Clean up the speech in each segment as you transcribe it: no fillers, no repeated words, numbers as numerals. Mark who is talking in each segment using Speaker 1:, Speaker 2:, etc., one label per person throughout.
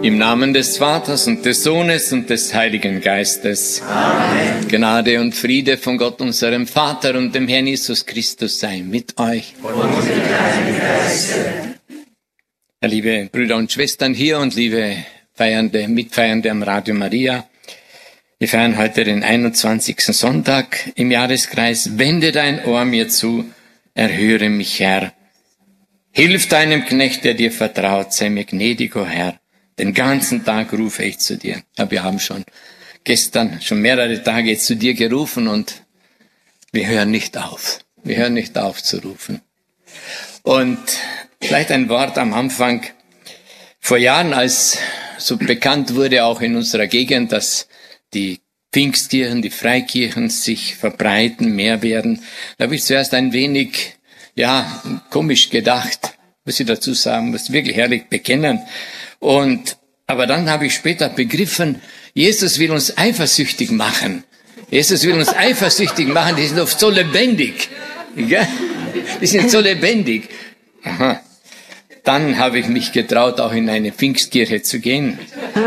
Speaker 1: Im Namen des Vaters und des Sohnes und des Heiligen Geistes.
Speaker 2: Amen.
Speaker 1: Gnade und Friede von Gott, unserem Vater und dem Herrn Jesus Christus sei mit euch.
Speaker 2: Und mit deinem Geiste.
Speaker 1: Ja, liebe Brüder und Schwestern hier und liebe Mitfeiernde am Radio Maria. Wir feiern heute den 21. Sonntag im Jahreskreis. Wende dein Ohr mir zu, erhöre mich, Herr. Hilf deinem Knecht, der dir vertraut, sei mir gnädig, o Herr. Den ganzen Tag rufe ich zu dir. Ja, wir haben gestern schon mehrere Tage zu dir gerufen und wir hören nicht auf. Wir hören nicht auf zu rufen. Und vielleicht ein Wort am Anfang. Vor Jahren, als so bekannt wurde, auch in unserer Gegend, dass die Pfingstkirchen, die Freikirchen sich verbreiten, mehr werden, da habe ich zuerst ein wenig, komisch gedacht, muss ich dazu sagen, muss wirklich ehrlich bekennen. Aber dann habe ich später begriffen, Jesus will uns eifersüchtig machen. Jesus will uns eifersüchtig machen, die sind oft so lebendig. Gell? Die sind so lebendig. Aha. Dann habe ich mich getraut, auch in eine Pfingstkirche zu gehen.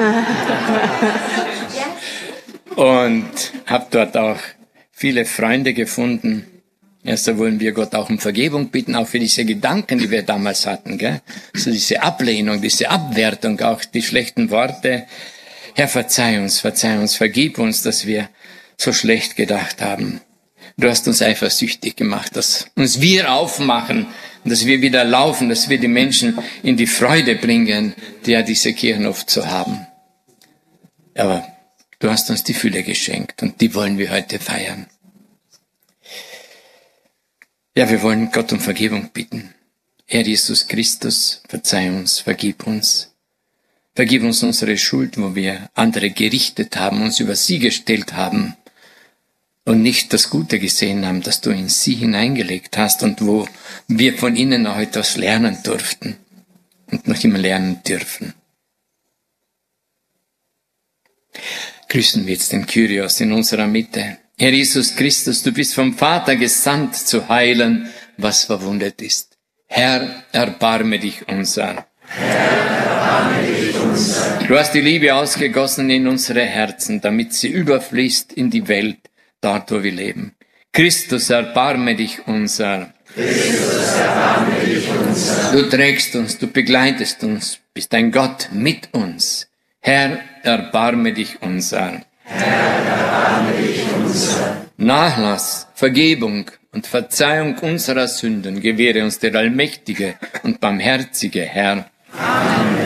Speaker 1: Und habe dort auch viele Freunde gefunden. Erst wollen wir Gott auch um Vergebung bitten, auch für diese Gedanken, die wir damals hatten, gell? So diese Ablehnung, diese Abwertung, auch die schlechten Worte. Herr, verzeih uns, vergib uns, dass wir so schlecht gedacht haben. Du hast uns eifersüchtig gemacht, dass uns wir aufmachen, dass wir wieder laufen, dass wir die Menschen in die Freude bringen, die ja diese Kirchen oft so haben. Aber du hast uns die Fülle geschenkt und die wollen wir heute feiern. Ja, wir wollen Gott um Vergebung bitten. Herr Jesus Christus, verzeih uns, vergib uns. Vergib uns unsere Schuld, wo wir andere gerichtet haben, uns über sie gestellt haben und nicht das Gute gesehen haben, das du in sie hineingelegt hast und wo wir von ihnen auch etwas lernen durften und noch immer lernen dürfen. Grüßen wir jetzt den Kyrios in unserer Mitte. Herr Jesus Christus, du bist vom Vater gesandt, zu heilen, was verwundet ist. Herr, erbarme dich unser.
Speaker 2: Herr, erbarme dich unser.
Speaker 1: Du hast die Liebe ausgegossen in unsere Herzen, damit sie überfließt in die Welt, dort wo wir leben. Christus, erbarme dich unser.
Speaker 2: Christus, erbarme dich unser.
Speaker 1: Du trägst uns, du begleitest uns, bist ein Gott mit uns. Herr, erbarme dich unser.
Speaker 2: Herr, erbarme dich unser.
Speaker 1: Nachlass, Vergebung und Verzeihung unserer Sünden gewähre uns der allmächtige und barmherzige Herr.
Speaker 2: Amen.